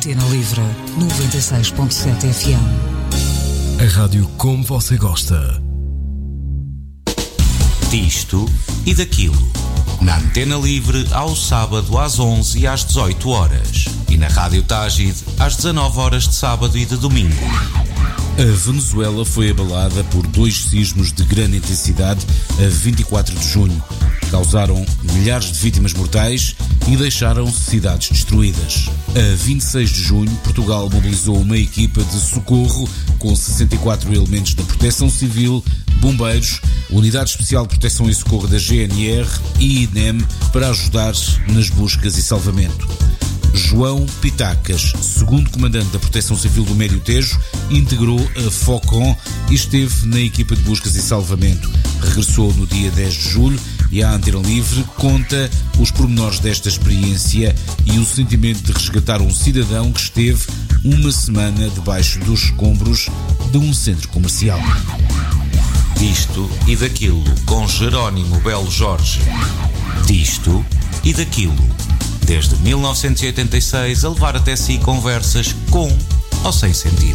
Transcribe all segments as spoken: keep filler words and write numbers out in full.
Antena Livre, noventa e seis ponto sete F M. A rádio como você gosta. Disto e daquilo. Na Antena Livre, ao sábado às onze e às dezoito horas. E na Rádio Tágide, às dezanove horas de sábado e de domingo. A Venezuela foi abalada por dois sismos de grande intensidade a vinte e quatro de junho. Causaram milhares de vítimas mortais e deixaram cidades destruídas. A vinte e seis de junho, Portugal mobilizou uma equipa de socorro com sessenta e quatro elementos da Proteção Civil, bombeiros, Unidade Especial de Proteção e Socorro da G N R e I N E M para ajudar nas buscas e salvamento. João Pitacas, segundo comandante da Proteção Civil do Médio Tejo, integrou a FOCOM e esteve na equipa de buscas e salvamento. Regressou no dia dez de julho e a Antena Livre conta os pormenores desta experiência e o sentimento de resgatar um cidadão que esteve uma semana debaixo dos escombros de um centro comercial. Disto e daquilo, com Jerónimo Belo Jorge. Disto e daquilo. Desde mil novecentos e oitenta e seis a levar até si conversas com ou sem sentido.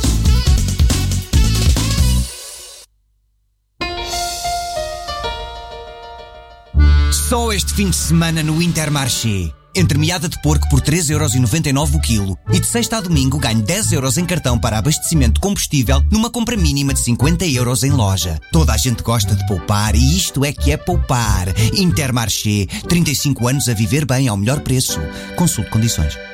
Só este fim de semana no Intermarché. Entremeada de porco por três euros e noventa e nove o quilo. E de sexta a domingo ganho dez euros em cartão para abastecimento de combustível numa compra mínima de cinquenta euros em loja. Toda a gente gosta de poupar e isto é que é poupar. Intermarché. trinta e cinco anos a viver bem ao melhor preço. Consulte condições.